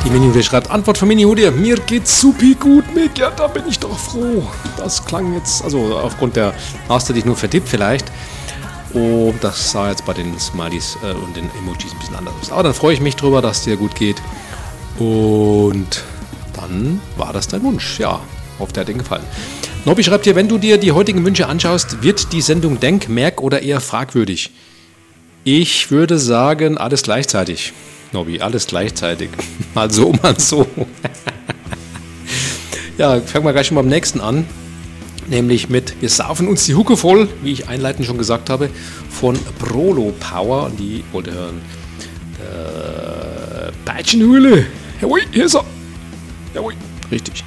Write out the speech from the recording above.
Die Mini-Hude schreibt, Antwort von Mini-Hude, mir geht's supi gut, Mick, ja, da bin ich doch froh. Das klang jetzt, also aufgrund der, hast du dich nur vertippt vielleicht. Oh, das sah jetzt bei den Smileys und den Emojis ein bisschen anders aus. Aber dann freue ich mich drüber, dass es dir gut geht. Und dann war das dein Wunsch. Ja, hoffe, der hat dir gefallen. Nobby schreibt hier, wenn du dir die heutigen Wünsche anschaust, wird die Sendung Denk, Merk oder eher fragwürdig? Ich würde sagen, alles gleichzeitig. Nobby, alles gleichzeitig. Mal so, mal so. Ja, fangen wir gleich schon mal am nächsten an. Nämlich mit, wir saufen uns die Hucke voll, wie ich einleitend schon gesagt habe, von Prolo Power. Und die wollte hören. Peitschenhöhle. Jawohl, hier ist er. Jawohl, richtig.